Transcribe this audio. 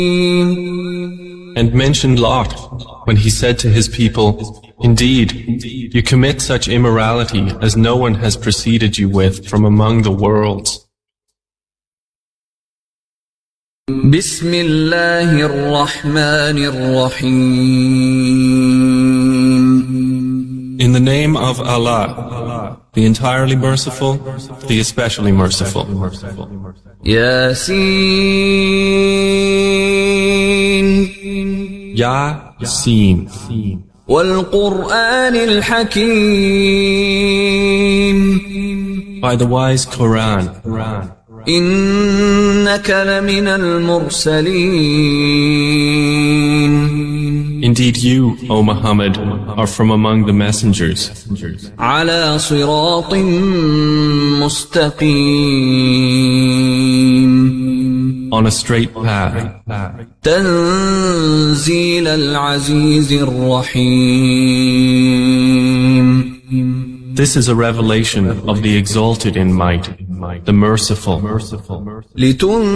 And mention Lot, when he said to his people, "Indeed, you commit such immorality as no one has preceded you with from among the worlds." بسم الله الرحمن الرحيم. In the name of Allah, the entirely merciful, the especially merciful. ياسين Yasin. والقرآن الحكيم. By the wise Quran. إنك لمن المرسلين. Indeed you, O Muhammad, are from among the messengers. على صراط مستقيم. On a straight path. تنزيل العزيز الرحيم. This is a revelation of the exalted in might, the merciful.